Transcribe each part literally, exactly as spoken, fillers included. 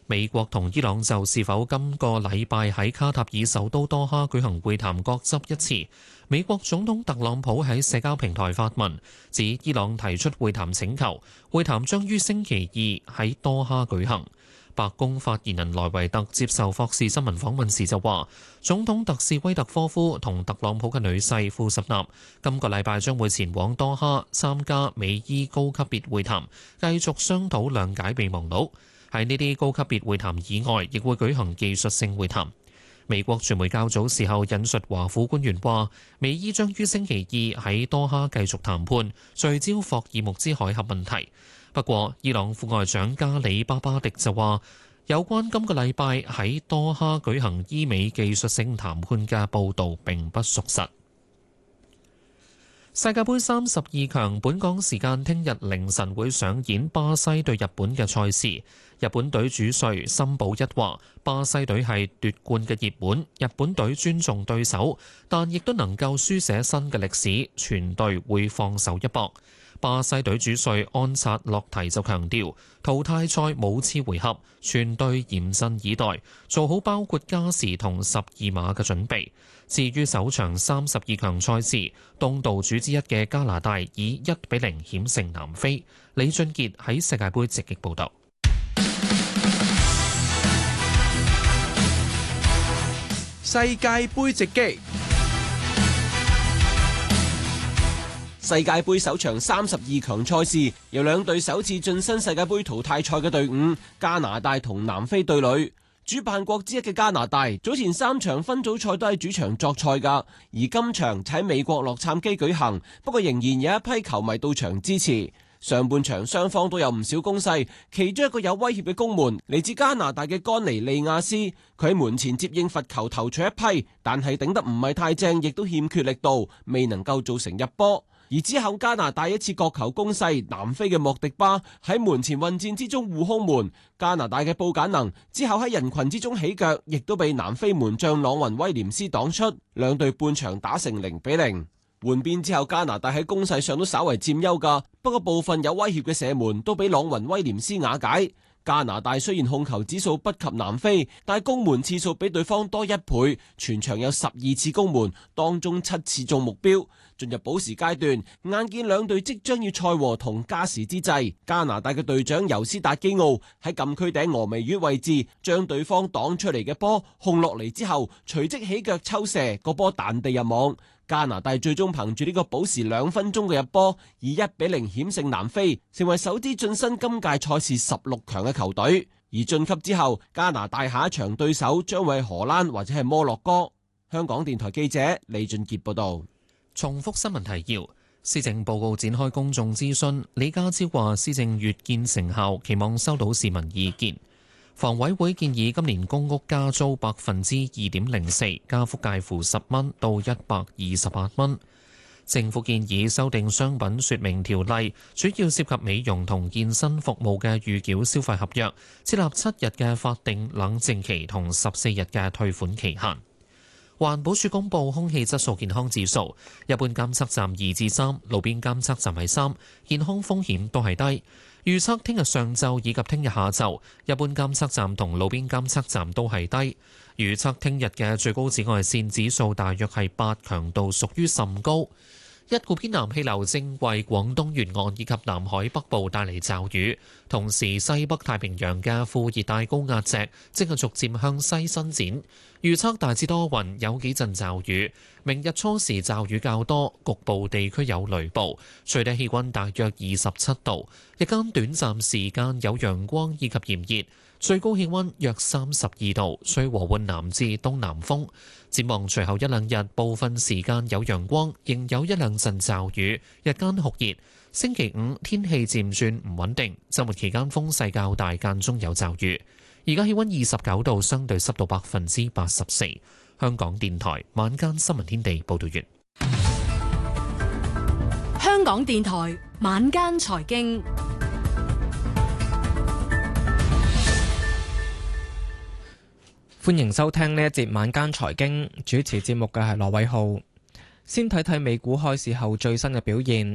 美國同伊朗就是否今個禮拜喺卡塔爾首都多哈舉行會談各執一詞。美國總統特朗普喺社交平台發文，指伊朗提出會談請求，會談將於星期二喺多哈舉行。白宮發言人萊維特接受霍士新聞訪問時就話，總統特使威特科夫同特朗普嘅女婿庫什納今個禮拜將會前往多哈參加美伊高級別會談，繼續商討諒解備忘錄。喺呢啲高級別會談以外，亦會舉行技術性會談。美國傳媒較早時候引述華府官員話，美伊將於星期二喺多哈繼續談判，聚焦霍爾木茲海峽問題。不過，伊朗副外長加里巴巴迪就話，有關今個禮拜喺多哈舉行伊美技術性談判嘅報導並不屬實。世界盃三十二強，本港時間聽日凌晨會上演巴西對日本嘅賽事。日本隊主帥森保一話，巴西隊係奪冠嘅熱門，日本隊尊重對手，但亦都能夠書寫新嘅歷史，全隊會放手一搏。巴西隊主帥安察洛提就強調，淘汰賽冇次回合，全隊嚴陣以待，做好包括加時同十二碼嘅準備。至於首場三十二強賽事，東道主之一嘅加拿大以一比零險勝南非。李俊傑喺世界盃直擊報導。 世界盃直擊。世界盃首場三十二強賽事，由兩隊首次晉身世界盃淘汰賽嘅隊伍加拿大同南非對壘。主辦國之一嘅加拿大早前三場分組賽都係主場作賽㗎，而今場喺美國洛杉磯舉行，不過仍然有一批球迷到場支持。上半場雙方都有唔少攻勢，其中一個有威脅嘅攻門嚟自加拿大嘅甘尼利亞斯，佢喺門前接應罰球投出一批，但係頂得唔係太正，亦都欠缺力度，未能夠造成入波。而之後加拿大一次角球攻勢，南非嘅莫迪巴喺門前混戰之中護空門，加拿大嘅布簡能之後喺人群之中起腳，亦都被南非門將朗雲威廉斯擋出，兩隊半場打成零比零。換邊之後，加拿大喺攻勢上都稍為佔優噶，不過部分有威脅嘅射門都俾朗雲威廉斯瓦解。加拿大雖然控球指數不及南非，但係攻門次數比對方多一倍，全場有十二次攻門，當中七次中目標。進入補時階段，眼見兩隊即將要賽和同加時之際，加拿大嘅隊長尤斯達基奧喺禁區頂峨眉月位置將對方擋出嚟嘅波控落嚟之後，隨即起腳抽射，個波彈地入網。加拿大最終憑住呢個補時兩分鐘嘅入波，以一比零險勝南非，成為首支晉身今屆賽事十六強嘅球隊。而晉級之後，加拿大下一場對手將會係荷蘭或者係摩洛哥。香港電台記者李俊傑報道。 重複新聞提要：施政報告展開公眾諮詢，李家超話施政越見成效，期望收到市民意見。房委會建議今年公屋加租百分之二點零四，加幅介乎十蚊到一百二十八蚊。政府建議修訂商品說明條例，主要涉及美容同健身服務嘅預繳消費合約，設立七日嘅法定冷靜期同十四日嘅退款期限。環保署公布空氣質素健康指數，一般監測站二至三，路邊監測站係三，健康風險都係低。預測聽日上晝以及聽日下晝，一般監測站同路邊監測站都係低。預測聽日嘅最高紫外線指數大約係八，強度屬於甚高。一股偏南氣流正為廣東沿岸以及南海北部帶嚟驟雨，同時西北太平洋嘅副熱帶高壓脊正係逐漸向西伸展。預測大致多雲，有幾陣驟雨。明日初時驟雨較多，局部地區有雷暴。最低氣溫大約二十七度，日間短暫時間有陽光以及炎熱，最高氣溫約三十二度，吹和緩南至東南風。展望隨後一兩日，部分時間有陽光，仍有一兩陣驟雨，日間酷熱。星期五天氣漸轉唔穩定，週末期間風勢較大，間中有驟雨。而家氣溫二十九度，相對濕度百分之八十四。香港電台晚間新聞天地報道完。 香港電台晚間財經， 歡迎收聽呢一節晚間財經，主持節目嘅係羅偉浩。先睇睇美股開市後最新嘅表現，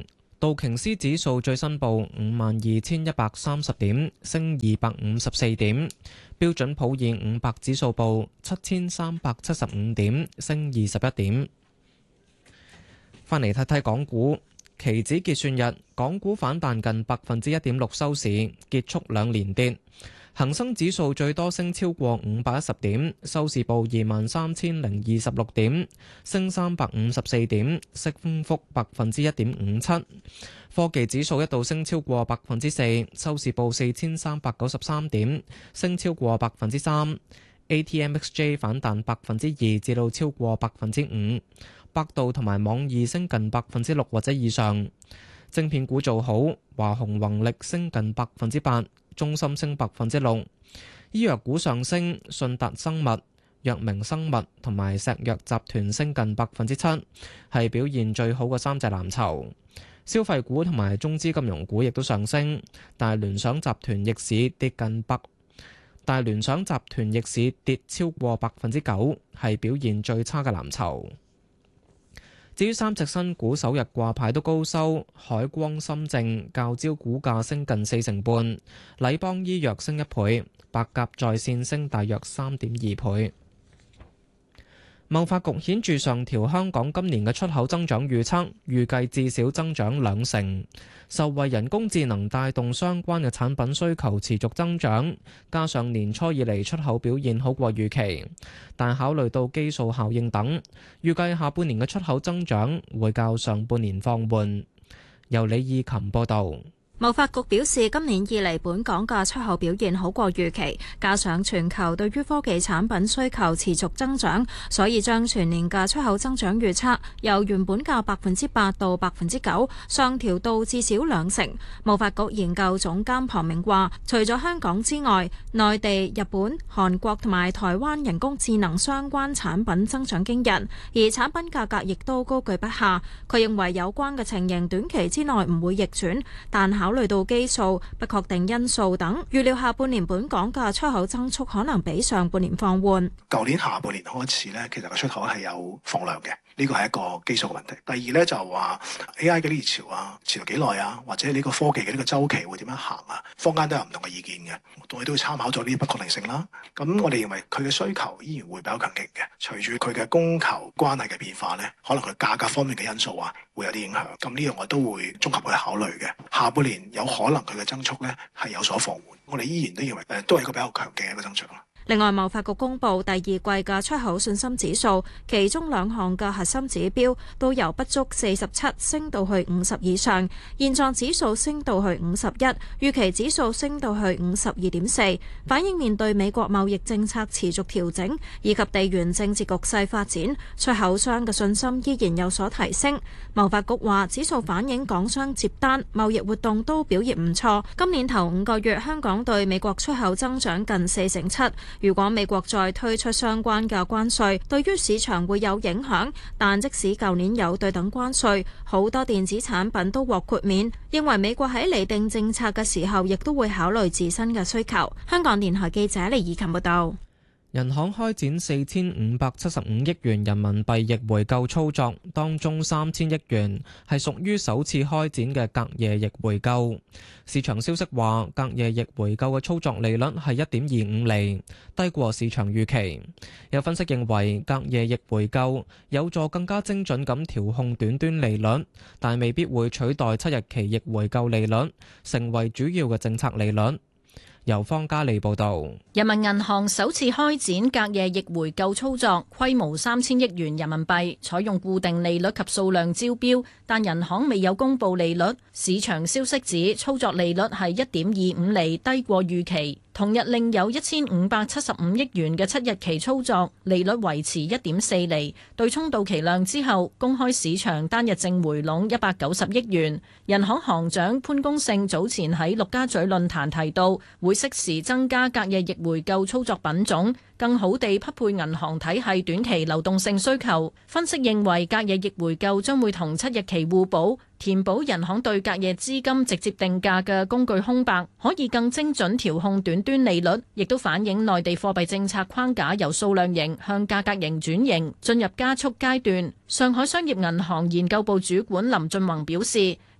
道瓊斯指數最新報五萬二千一百三十點，升二百五十四點。標準普爾五百指數報七千三百七十五點，升二十一點。翻嚟睇睇港股，期指結算日，港股反彈近百分之一點六收市，結束兩連跌。恒生指數最多升超過五百一十點，收市報二萬三千零二十六點，升三百五十四點，升幅百分之一點五七。科技指數一度升超過百分之四，收市報四千三百九十三點，升超過百分之三。A T M X J 反彈百分之二，至到超過百分之五。百度同埋網易升近百分之六或者以上。晶片股做好，華虹宏力升近百分之八。中芯升百分之六，醫藥股上升，信達生物、藥明生物同埋石藥集團升近百分之七，係表現最好嘅三隻藍籌。消費股同埋中資金融股亦都上升，但係聯想集團逆市跌近百，但係聯想集團逆市跌超過百分之九，係表現最差嘅藍籌。至於三隻新股首日掛牌都高收，海光深證較招股價升近四成半，禮邦醫藥升一倍，百甲在線升大約三點二倍。貿發局顯著上調香港今年嘅出口增長預測，預計至少增長兩成，受惠人工智能帶動相關嘅產品需求持續增長，加上年初以嚟出口表現好過預期，但考慮到基數效應等，預計下半年嘅出口增長會較上半年放緩。由李義琴報導。 貿發局表示，今年以嚟本港嘅出口表現好過預期，加上全球對於科技產品需求持續增長，所以將全年嘅出口增長預測由原本嘅百分之八到百分之九上調到至少兩成。貿發局研究總監龐明話，除咗香港之外，內地、日本、韓國同埋台灣人工智能相關產品增長驚人，而產品價格亦都高居不下。佢認為有關嘅情形短期之內唔會逆轉，但考慮到基數、不確定因素等，預料下半年本港嘅出口增速可能比上半年放緩。 舊年下半年開始咧，其實個出口係有放量嘅，呢個係一個基數嘅問題。第二咧就話 A I 嘅呢熱潮啊，持續幾耐啊，或者呢個科技嘅呢個週期會點樣行啊？坊間都有唔同嘅意見嘅，我哋都會參考咗呢啲不確定性啦。咁我哋認為佢嘅需求依然會比較強勁嘅，隨住佢嘅供求關係嘅變化咧，可能佢價格方面嘅因素啊會有啲影響。咁呢樣我都會綜合去考慮嘅。下半年有可能佢嘅增速咧係有所放緩，我哋依然都認為誒都係一個比較強勁嘅一個增長啦。 另外，貿發局公布第二季嘅出口信心指數，其中兩項嘅核心指標都由不足四十七升到去五十以上，現狀指數升到去五十一，預期指數升到去五十二點四，反映面對美國貿易政策持續調整以及地緣政治局勢發展，出口商嘅信心依然有所提升。貿發局話，指數反映港商接單、貿易活動都表現唔錯。今年頭五個月，香港對美國出口增長近四成七。如果美國再推出相關嘅關稅，對於市場會有影響，但即使舊年有對等關稅，好多電子產品都獲豁免。認為美國喺釐定政策嘅時候，亦都會考慮自身嘅需求。香港電台記者李以琴報道。 人行開展四千五百七十五億元人民幣逆回購操作，當中三千億元係屬於首次開展嘅隔夜逆回購。市場消息話，隔夜逆回購嘅操作利率係一點二五厘，低過市場預期。有分析認為，隔夜逆回購有助更加精準咁調控短端利率，但未必會取代七日期逆回購利率，成為主要嘅政策利率。由方嘉利報道， 人民銀行首次開展隔夜逆回購操作，規模三千億元人民幣，採用固定利率及數量招標，但銀行未有公布利率。市場消息指，操作利率係一點二五厘，低過預期。同日另有一千五百七十五億元嘅七日期操作，利率維持一點四厘，對沖到期量之後，公開市場單日淨回籠一百九十億元。人行行長潘功勝早前喺陸家嘴論壇提到，會適時增加隔夜逆回購操作品種，更好地匹配銀行體系短期流動性需求。分析認為，隔夜逆回購將會同七日期互補，填補人行對隔夜資金直接定價嘅工具空白，可以更精準調控短端利率，亦都反映內地貨幣政策框架由數量型向價格型轉型，進入加速階段。上海商業銀行研究部主管林俊宏表示，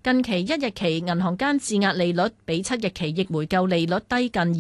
近期一日期銀行間質押利率比七日期逆回購利率低近